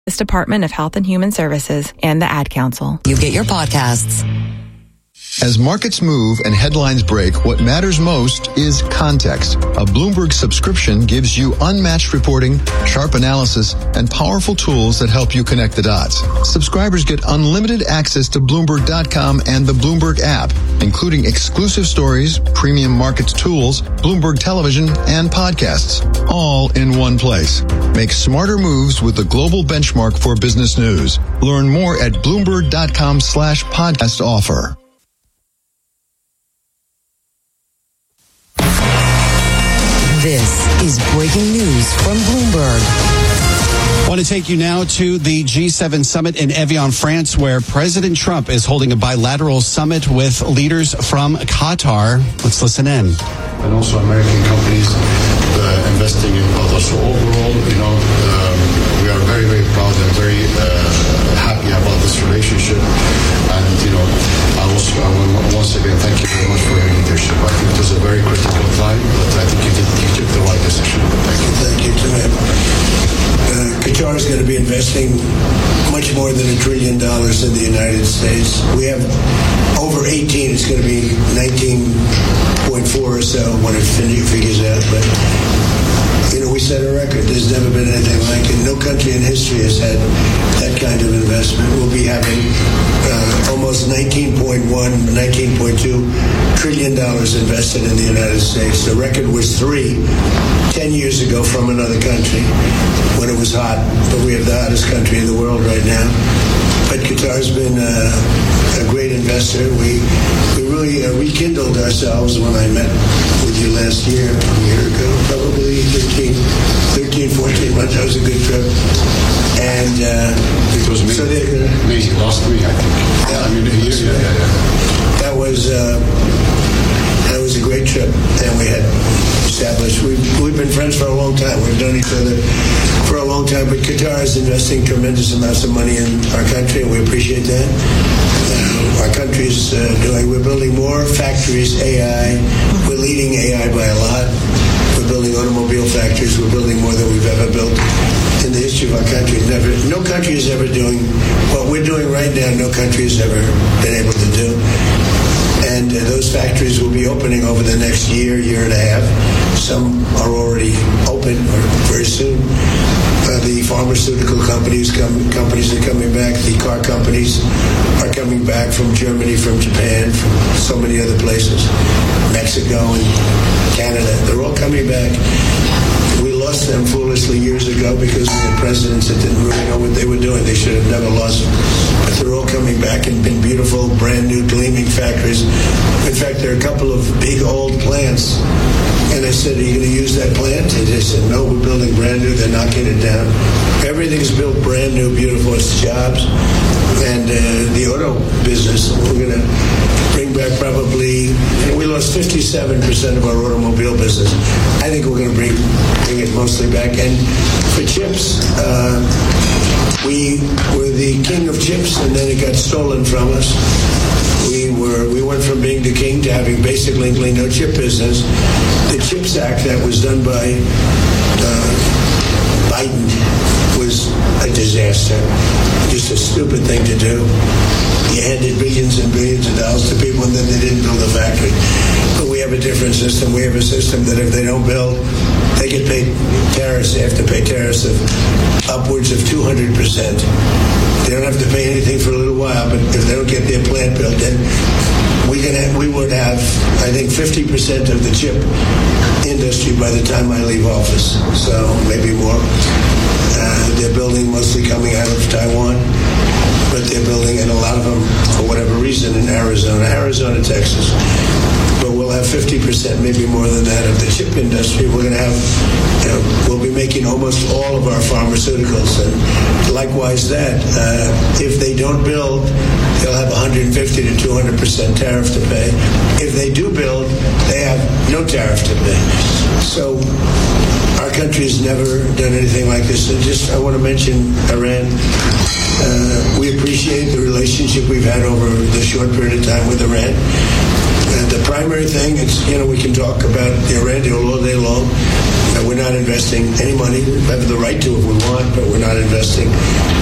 Department of Health and Human Services, and the Ad Council. You get your podcasts. As markets move and headlines break, what matters most is context. A Bloomberg subscription gives you unmatched reporting, sharp analysis, and powerful tools that help you connect the dots. Subscribers get unlimited access to Bloomberg.com and the Bloomberg app, including exclusive stories, premium markets tools, Bloomberg television, and podcasts, all in one place. Make smarter moves with the global benchmark for business news. Learn more at Bloomberg.com/podcast offer. This is breaking news from Bloomberg. I want to take you now to the G7 summit in Evian, France, where President Trump is holding a bilateral summit with leaders from Qatar. Let's listen in. And also American companies investing in Qatar. So overall, we are very, very proud and very happy about this relationship. And, I want once again thank you very much for your leadership. I think it was a very critical time, but I think you took the right decision. Thank you. Thank you to him. Qatar is going to be investing much more than $1 trillion in the United States. We have over 18. It's going to be 19.4 or so when it figures out. But we set a record. There's never been anything like it. No country in history has had that kind of investment. We'll be having almost $19.2 trillion invested in the United States. The record was 10 years ago from another country when it was hot. But we have the hottest country in the world right now. But Qatar's been a great investor. We really rekindled ourselves when I met with you last year, a year ago, probably 13, 14 months. That was a good trip. And it was me. So amazing. Last week, I think. Yeah, That was a great trip, and we had established. We've been friends for a long time. We've known each other for a long time. But Qatar is investing tremendous amounts of money in our country, and we appreciate that. Our country's we're building more factories, AI. We're leading AI by a lot. We're building automobile factories. We're building more than we've ever built in the history of our country. No country is ever doing what we're doing right now. No country has ever been able to do. And those factories will be opening over the next year and a half. Some are already open or very soon. The pharmaceutical companies are coming back. The car companies are coming back from Germany, from Japan, from so many other places. Mexico and Canada. They're all coming back. We lost them foolishly years ago because we had presidents that didn't really know what they were doing. They should have never lost them. But they're all coming back in beautiful, brand new, gleaming factories. In fact, there are a couple of big old plants. And I said, are you going to use that plant? And they said, no, we're building brand new. They're knocking it down. Everything's built brand new, beautiful. It's jobs. And the auto business, we're going to bring back probably, we lost 57% of our automobile business. I think we're going to bring it mostly back. And for chips, we were the king of chips, and then it got stolen from us. We went from being the king to having basically no chip business. The CHIPS Act that was done by Biden was a disaster. Just a stupid thing to do. You handed billions and billions of dollars to people, and then they didn't build a factory. But we have a different system. We have a system that if they don't build, they get paid tariffs. They have to pay tariffs of upwards of 200%. They don't have to pay anything for a little while, but if they don't get their plant built, then we would have, I think, 50% of the chip industry by the time I leave office. So maybe more. They're building mostly coming out of Taiwan, but they're building, and a lot of them, for whatever reason, in Arizona, Texas. But we'll have 50%, maybe more than that, of the chip industry. We're going to have, we'll be making almost all of our pharmaceuticals. And likewise that, if they don't build, they'll have 150 to 200% tariff to pay. If they do build, they have no tariff to pay. So our country has never done anything like this. And I want to mention Iran. We appreciate the relationship we've had over the short period of time with Iran. The primary thing is, we can talk about the Iran deal all day long. We're not investing any money. We have the right to if we want, but we're not investing